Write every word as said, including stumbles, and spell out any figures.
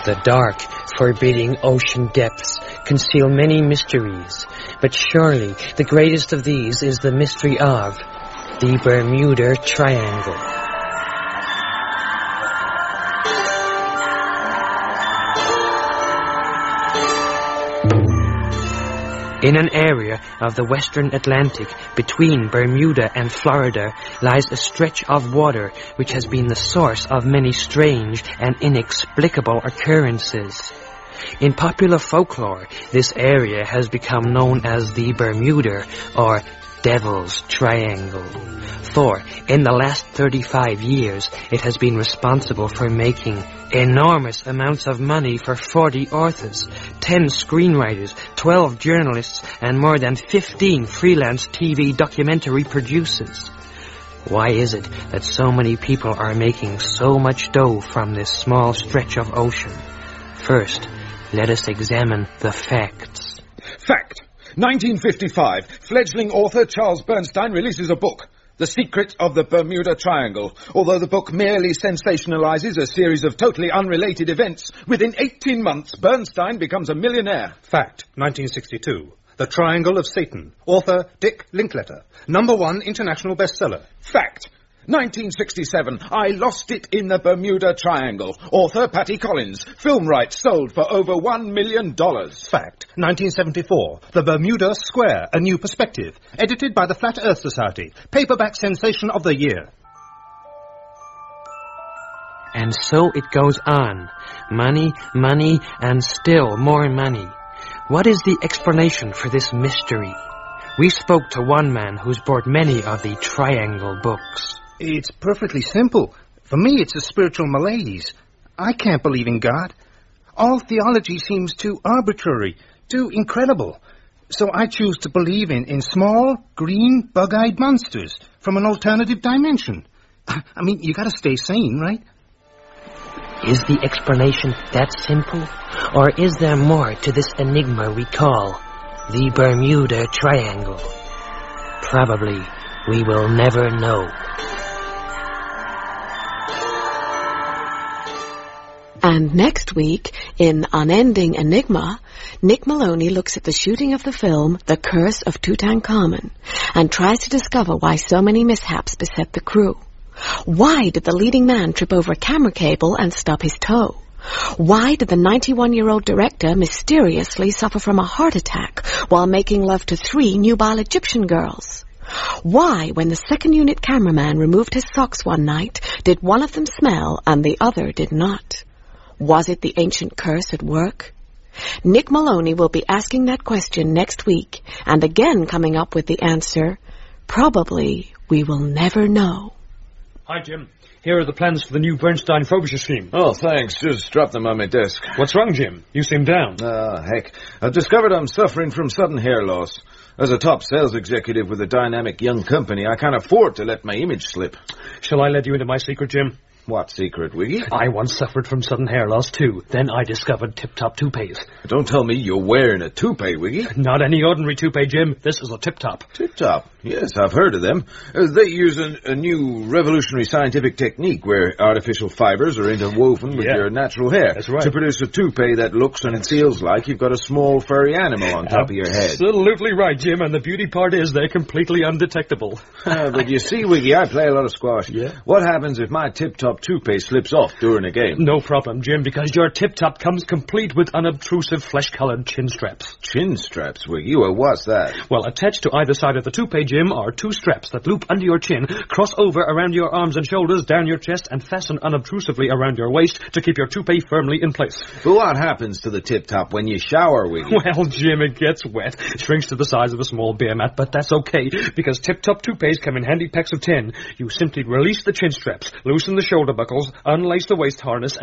The dark, forbidding ocean depths conceal many mysteries, but surely the greatest of these is the mystery of the Bermuda Triangle. In an area of the western Atlantic between Bermuda and Florida lies a stretch of water which has been the source of many strange and inexplicable occurrences. In popular folklore, this area has become known as the Bermuda or Devil's Triangle. For in the last thirty-five years, it has been responsible for making enormous amounts of money for forty authors, ten screenwriters, twelve journalists, and more than fifteen freelance T V documentary producers. Why is it that so many people are making so much dough from this small stretch of ocean? First, let us examine the facts. Fact. nineteen fifty-five, fledgling author Charles Bernstein releases a book, The Secret of the Bermuda Triangle. Although the book merely sensationalizes a series of totally unrelated events, within eighteen months, Bernstein becomes a millionaire. Fact. nineteen sixty-two, The Triangle of Satan. Author Dick Linkletter. Number one international bestseller. Fact. nineteen sixty-seven, I Lost It in the Bermuda Triangle. Author Patty Collins. Film rights sold for over one million dollars. Fact. nineteen seventy-four, The Bermuda Square, A New Perspective. Edited by the Flat Earth Society. Paperback sensation of the year. And so it goes on. Money, money, and still more money. What is the explanation for this mystery? We spoke to one man who's bought many of the Triangle books. It's perfectly simple. For me, it's a spiritual malaise. I can't believe in God. All theology seems too arbitrary, too incredible. So I choose to believe in, in small, green, bug-eyed monsters from an alternative dimension. I mean, you gotta stay sane, right? Is the explanation that simple? Or is there more to this enigma we call the Bermuda Triangle? Probably we will never know. And next week, in Unending Enigma, Nick Maloney looks at the shooting of the film The Curse of Tutankhamun and tries to discover why so many mishaps beset the crew. Why did the leading man trip over a camera cable and stub his toe? Why did the ninety-one-year-old director mysteriously suffer from a heart attack while making love to three nubile Egyptian girls? Why, when the second unit cameraman removed his socks one night, did one of them smell and the other did not? Was it the ancient curse at work? Nick Maloney will be asking that question next week, and again coming up with the answer, probably we will never know. Hi, Jim. Here are the plans for the new Bernstein Frobisher scheme. Oh, thanks. Just dropped them on my desk. What's wrong, Jim? You seem down. Ah, heck. I've discovered I'm suffering from sudden hair loss. As a top sales executive with a dynamic young company, I can't afford to let my image slip. Shall I let you into my secret, Jim? What secret, Wiggy? I once suffered from sudden hair loss, too. Then I discovered Tip Top toupees. Don't tell me you're wearing a toupee, Wiggy. Not any ordinary toupee, Jim. This is a Tip Top. Tip Top? Yes, I've heard of them. Uh, they use a, a new revolutionary scientific technique where artificial fibers are interwoven with Yeah. your natural hair. That's right. To produce a toupee that looks and feels like you've got a small furry animal on top of your head. Absolutely right, Jim. And the beauty part is they're completely undetectable. Uh, but you see, Wiggy, I play a lot of squash. Yeah. What happens if my Tip Top toupee slips off during a game? No problem, Jim, because your Tip Top comes complete with unobtrusive flesh-colored chin straps. Chin straps, Wiggy? Well, what's that? Well, attached to either side of the toupee, Jim, are two straps that loop under your chin, cross over around your arms and shoulders, down your chest, and fasten unobtrusively around your waist to keep your toupee firmly in place. But what happens to the Tip Top when you shower, Wiggy? Well, Jim, it gets wet, shrinks to the size of a small beer mat, but that's okay, because Tip Top toupees come in handy packs of ten. You simply release the chin straps, loosen the shoulder buckles, unlace the waist harness,